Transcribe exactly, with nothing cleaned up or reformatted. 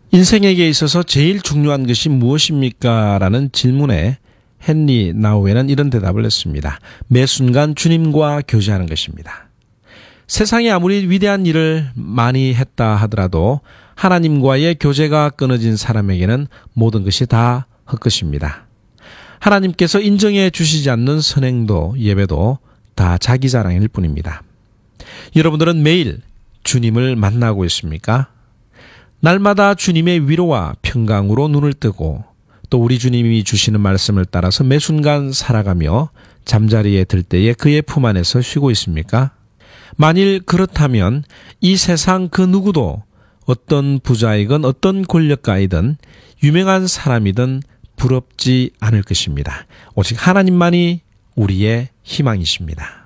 인생에게 있어서 제일 중요한 것이 무엇입니까? 라는 질문에 헨리 나우에는 이런 대답을 했습니다. 매 순간 주님과 교제하는 것입니다. 세상에 아무리 위대한 일을 많이 했다 하더라도 하나님과의 교제가 끊어진 사람에게는 모든 것이 다 헛것입니다. 하나님께서 인정해 주시지 않는 선행도 예배도 다 자기 자랑일 뿐입니다. 여러분들은 매일 주님을 만나고 있습니까? 날마다 주님의 위로와 평강으로 눈을 뜨고 또 우리 주님이 주시는 말씀을 따라서 매 순간 살아가며 잠자리에 들 때에 그의 품 안에서 쉬고 있습니까? 만일 그렇다면 이 세상 그 누구도 어떤 부자이건 어떤 권력가이든 유명한 사람이든 부럽지 않을 것입니다. 오직 하나님만이 우리의 희망이십니다.